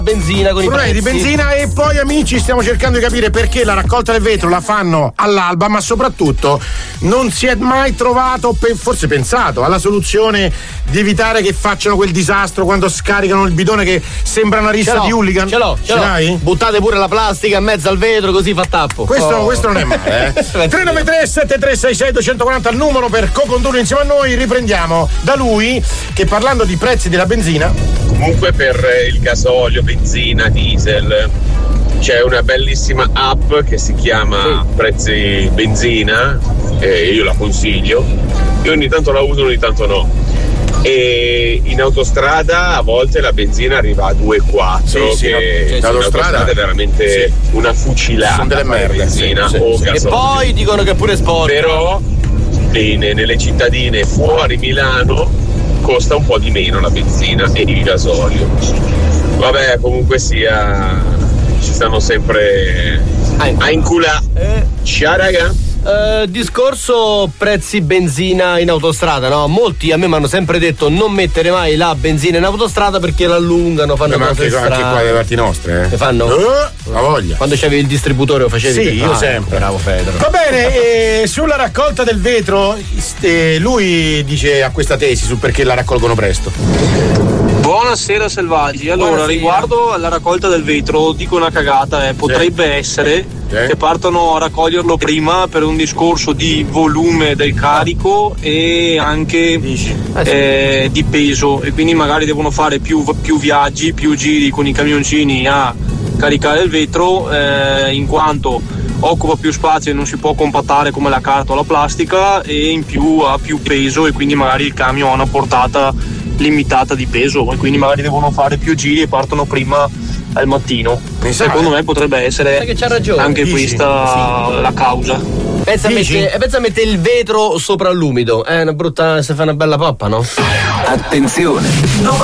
benzina con i prezzi di benzina. E poi, amici, stiamo cercando di capire perché la raccolta del vetro la fanno all'alba, ma soprattutto non si è mai trovato, forse pensato alla soluzione di evitare che facciano quel disastro quando scaricano il bidone che sembra una rissa di hooligan. Ce l'ho. Buttate pure la plastica in mezzo al vetro, così fa tappo. Questo non è male, 393 7366 240 il numero per co-condurre insieme a noi. Riprendiamo da lui che, parlando di prezzi della benzina, comunque per il gasolio, benzina, diesel, c'è una bellissima app che si chiama Prezzi Benzina, io la consiglio, io ogni tanto la uso, ogni tanto no, e in autostrada a volte la benzina arriva a 2,4, che in autostrada è veramente una fucilata. Sono delle merde, benzina o gasolio. E poi dicono che pure sport. Però nelle cittadine fuori Milano costa un po' di meno la benzina e il gasolio. Vabbè, comunque sia, ci stanno sempre a inculare. Ciao raga. Discorso prezzi benzina in autostrada, no? Molti a me mi hanno sempre detto non mettere mai la benzina in autostrada perché l'allungano, fanno cose strane. Anche qua dalle parti nostre, Le fanno? La voglia. Quando c'avevi il distributore lo facevi? Sì, io sempre. Bravo Fedro. Va bene, sulla raccolta del vetro, lui dice a questa tesi su perché la raccolgono presto. Buonasera selvaggi. Allora, riguardo alla raccolta del vetro, dico una cagata, potrebbe essere che partono a raccoglierlo prima per un discorso di volume del carico e anche di peso, e quindi magari devono fare più viaggi, più giri con i camioncini a caricare il vetro, in quanto occupa più spazio e non si può compattare come la carta o la plastica, e in più ha più peso e quindi magari il camion ha una portata limitata di peso e quindi magari devono fare più giri e partono prima al mattino. Secondo me potrebbe essere che c'ha ragione. Anche questa la causa. Pensa a mettere il vetro sopra l'umido, è una brutta, se fa una bella poppa, no? Attenzione!